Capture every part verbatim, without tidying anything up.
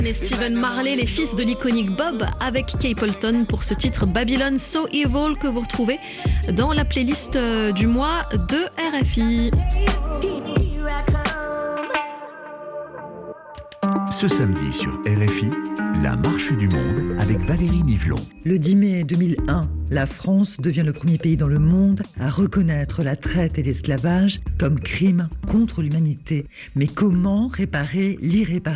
Et Stephen Marley, les fils de l'iconique Bob, avec Capleton pour ce titre Babylon So Evil que vous retrouvez dans la playlist du mois de R F I. Ce samedi sur R F I, la marche du monde avec Valérie Nivelon. Le dix mai deux mille un, la France devient le premier pays dans le monde à reconnaître la traite et l'esclavage comme crime contre l'humanité. Mais comment réparer l'irréparable ?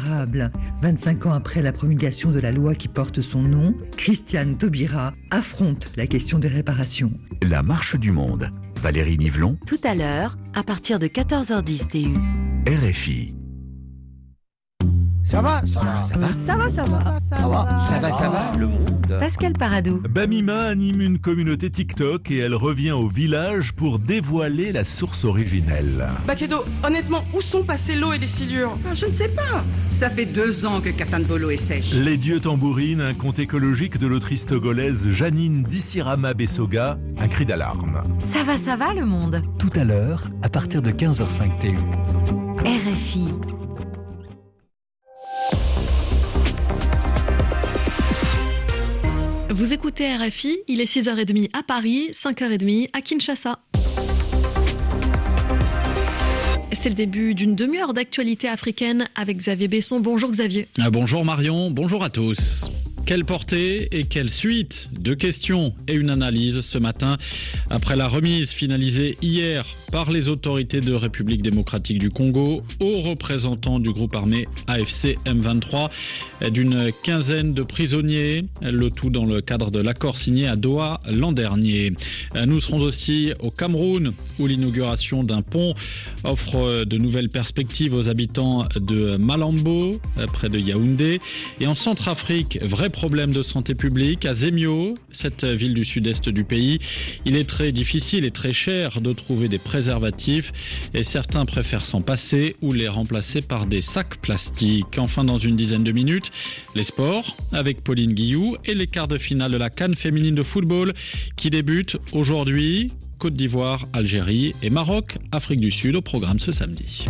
vingt-cinq ans après la promulgation de la loi qui porte son nom, Christiane Taubira affronte la question des réparations. La marche du monde. Valérie Nivelon. Tout à l'heure, à partir de quatorze heures dix T U. R F I. Ça va, ça va, ça va, ça va, ça va, ça va, ça va, ça va, le monde. Pascal Paradou. Bamima anime une communauté TikTok et elle revient au village pour dévoiler la source originelle. Bakedo, honnêtement, où sont passées l'eau et les silures ? ah, Je ne sais pas. Ça fait deux ans que Katanbolo est sèche. Les dieux tambourinent, un conte écologique de l'autrice togolaise Janine Dissirama Bessoga, un cri d'alarme. Ça va, ça va, le monde. Tout à l'heure, à partir de quinze heures cinq T U. R F I. Vous écoutez R F I, il est six heures trente à Paris, cinq heures trente à Kinshasa. C'est le début d'une demi-heure d'actualité africaine avec Xavier Besson. Bonjour Xavier. Ah, bonjour Marion, bonjour à tous. Quelle portée et quelle suite ? Deux questions et une analyse ce matin. Après la remise finalisée hier par les autorités de République démocratique du Congo aux représentants du groupe armé A F C M vingt-trois d'une quinzaine de prisonniers, le tout dans le cadre de l'accord signé à Doha l'an dernier. Nous serons aussi au Cameroun où l'inauguration d'un pont offre de nouvelles perspectives aux habitants de Malambo, près de Yaoundé. Et en Centrafrique, vrai problème de santé publique à Zemio, cette ville du sud-est du pays. Il est très difficile et très cher de trouver des préservatifs et certains préfèrent s'en passer ou les remplacer par des sacs plastiques. Enfin, dans une dizaine de minutes, les sports avec Pauline Guillou et les quarts de finale de la CAN féminine de football qui débutent aujourd'hui. Côte d'Ivoire, Algérie et Maroc, Afrique du Sud au programme ce samedi.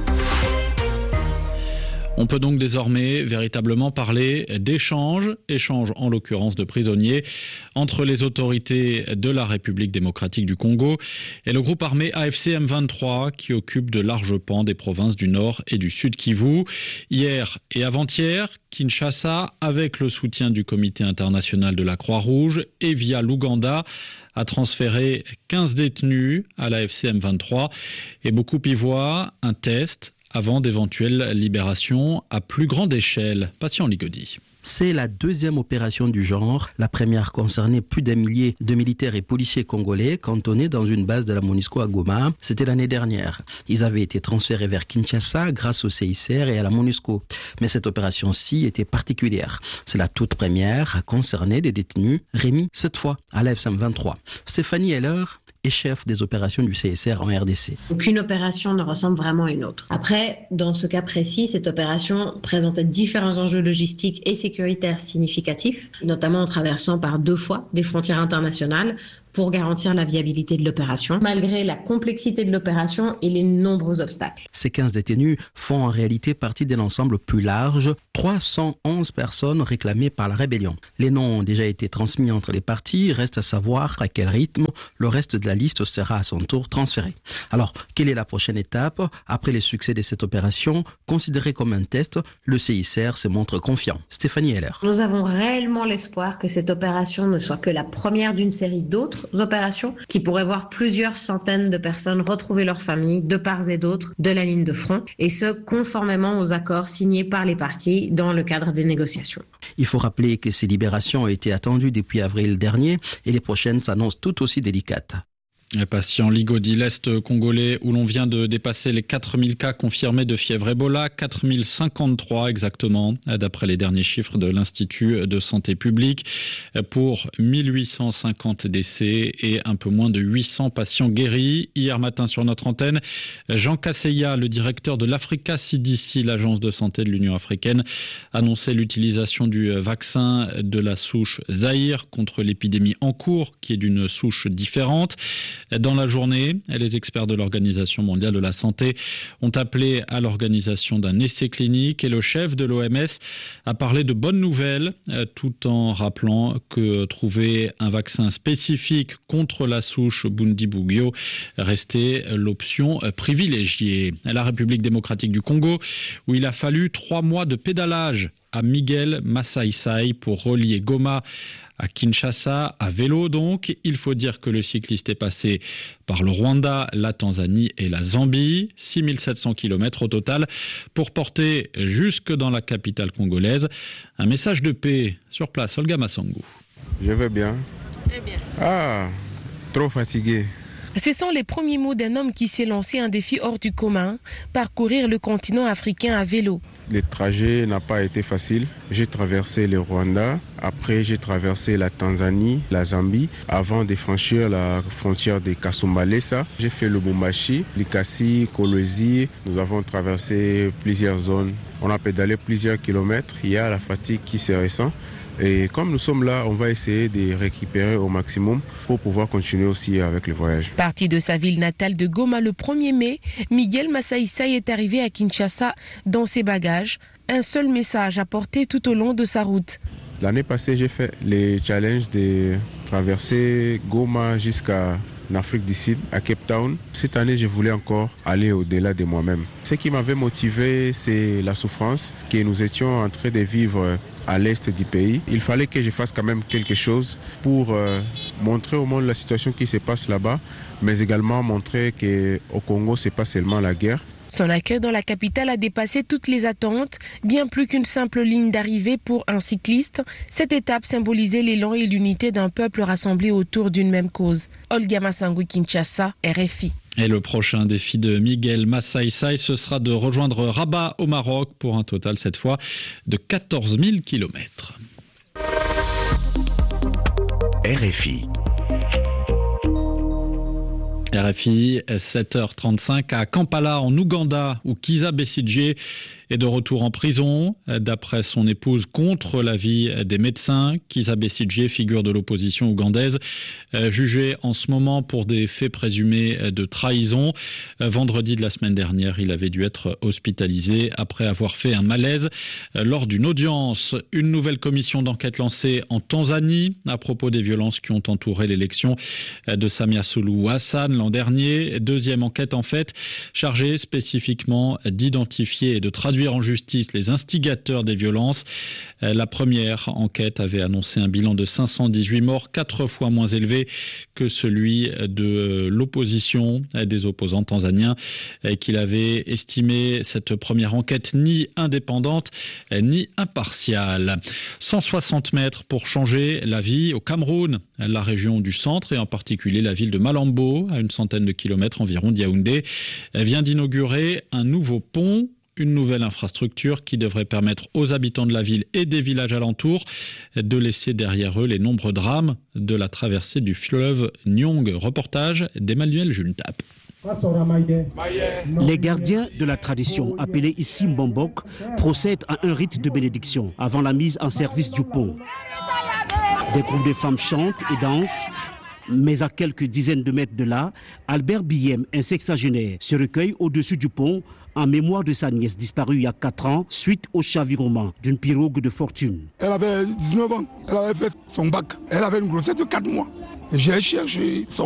On peut donc désormais véritablement parler d'échanges, échanges en l'occurrence de prisonniers, entre les autorités de la République démocratique du Congo et le groupe armé A F C M vingt-trois qui occupe de larges pans des provinces du Nord et du Sud Kivu. Hier et avant-hier, Kinshasa, avec le soutien du Comité international de la Croix-Rouge et via l'Ouganda, a transféré quinze détenus à l'A F C M vingt-trois et beaucoup y voient un test avant d'éventuelles libérations à plus grande échelle. Patient Ligodi. C'est la deuxième opération du genre. La première concernait plus d'un millier de militaires et policiers congolais cantonnés dans une base de la MONUSCO à Goma. C'était l'année dernière. Ils avaient été transférés vers Kinshasa grâce au C I C R et à la MONUSCO. Mais cette opération-ci était particulière. C'est la toute première à concerner des détenus remis cette fois à l'A F C M vingt-trois. Stéphanie Heller est chef des opérations du C S R en R D C. Aucune opération ne ressemble vraiment à une autre. Après, dans ce cas précis, cette opération présentait différents enjeux logistiques et sécuritaires significatifs, notamment en traversant par deux fois des frontières internationales pour garantir la viabilité de l'opération, malgré la complexité de l'opération et les nombreux obstacles. Ces quinze détenus font en réalité partie d'un ensemble plus large, trois cent onze personnes réclamées par la rébellion. Les noms ont déjà été transmis entre les parties, reste à savoir à quel rythme le reste de la liste sera à son tour transféré. Alors, quelle est la prochaine étape ? Après les succès de cette opération, considérée comme un test, le C I C R se montre confiant. Stéphanie Heller. Nous avons réellement l'espoir que cette opération ne soit que la première d'une série d'autres opérations qui pourraient voir plusieurs centaines de personnes retrouver leur famille de part et d'autre de la ligne de front, et ce, conformément aux accords signés par les parties dans le cadre des négociations. Il faut rappeler que ces libérations ont été attendues depuis avril dernier et les prochaines s'annoncent tout aussi délicates. Patient Ligodi, l'Est congolais où l'on vient de dépasser les quatre mille cas confirmés de fièvre Ebola, quatre mille cinquante-trois exactement, d'après les derniers chiffres de l'Institut de santé publique, pour mille huit cent cinquante décès et un peu moins de huit cents patients guéris. Hier matin sur notre antenne, Jean Kasseya, le directeur de l'Africa C D C, l'agence de santé de l'Union africaine, annonçait l'utilisation du vaccin de la souche Zaïre contre l'épidémie en cours, qui est d'une souche différente. Dans la journée, les experts de l'Organisation mondiale de la santé ont appelé à l'organisation d'un essai clinique et le chef de l'O M S a parlé de bonnes nouvelles tout en rappelant que trouver un vaccin spécifique contre la souche Bundibugyo restait l'option privilégiée. La République démocratique du Congo, où il a fallu trois mois de pédalage à Miguel Massaïsaï pour relier Goma à Kinshasa, à vélo donc. Il faut dire que le cycliste est passé par le Rwanda, la Tanzanie et la Zambie. six mille sept cents kilomètres au total pour porter jusque dans la capitale congolaise un message de paix. Sur place, Olga Massangou. Je vais bien. Très bien. Ah, trop fatigué. Ce sont les premiers mots d'un homme qui s'est lancé un défi hors du commun, parcourir le continent africain à vélo. Le trajet n'a pas été facile. J'ai traversé le Rwanda, après j'ai traversé la Tanzanie, la Zambie, avant de franchir la frontière de Kasumbalesa. J'ai fait le Lubumbashi, Likasi, Kolwezi. Nous avons traversé plusieurs zones. On a pédalé plusieurs kilomètres. Il y a la fatigue qui se ressent. Et comme nous sommes là, on va essayer de récupérer au maximum pour pouvoir continuer aussi avec le voyage. Parti de sa ville natale de Goma le premier mai, Miguel Massaïsaï est arrivé à Kinshasa dans ses bagages. Un seul message à porter tout au long de sa route. L'année passée, j'ai fait les challenges de traverser Goma jusqu'à l'Afrique du Sud, à Cape Town. Cette année, je voulais encore aller au-delà de moi-même. Ce qui m'avait motivé, c'est la souffrance que nous étions en train de vivre à l'est du pays. Il fallait que je fasse quand même quelque chose pour euh, montrer au monde la situation qui se passe là-bas, mais également montrer qu'au Congo, ce n'est pas seulement la guerre. Son accueil dans la capitale a dépassé toutes les attentes. Bien plus qu'une simple ligne d'arrivée pour un cycliste, cette étape symbolisait l'élan et l'unité d'un peuple rassemblé autour d'une même cause. Olga Massangou, Kinshasa, R F I. Et le prochain défi de Miguel Massaïsaï, ce sera de rejoindre Rabat au Maroc pour un total cette fois de quatorze mille kilomètres. R F I. R F I, sept heures trente-cinq à Kampala en Ouganda, où Kizza Besigye est de retour en prison. D'après son épouse, contre l'avis des médecins, Kizza Besigye, figure de l'opposition ougandaise, jugé en ce moment pour des faits présumés de trahison. Vendredi de la semaine dernière, il avait dû être hospitalisé après avoir fait un malaise lors d'une audience. Une nouvelle commission d'enquête lancée en Tanzanie à propos des violences qui ont entouré l'élection de Samia Suluhu Hassan l'an dernier. Deuxième enquête en fait, chargée spécifiquement d'identifier et de traduire en justice les instigateurs des violences. La première enquête avait annoncé un bilan de cinq cent dix-huit morts, quatre fois moins élevé que celui de l'opposition, des opposants tanzaniens, qu'il avait estimé cette première enquête ni indépendante ni impartiale. cent soixante mètres pour changer la vie au Cameroun. La région du centre et en particulier la ville de Malambo, à une centaine de kilomètres environ de Yaoundé, vient d'inaugurer un nouveau pont. Une nouvelle infrastructure qui devrait permettre aux habitants de la ville et des villages alentours de laisser derrière eux les nombreux drames de la traversée du fleuve Nyong. Reportage d'Emmanuel Juntap. Les gardiens de la tradition, appelés ici Mbombok, procèdent à un rite de bénédiction avant la mise en service du pont. Des groupes de femmes chantent et dansent. Mais à quelques dizaines de mètres de là, Albert Biem, un sexagénaire, se recueille au-dessus du pont en mémoire de sa nièce disparue il y a quatre ans suite au chavirement d'une pirogue de fortune. Elle avait dix-neuf ans, elle avait fait son bac, elle avait une grossesse de quatre mois. J'ai cherché son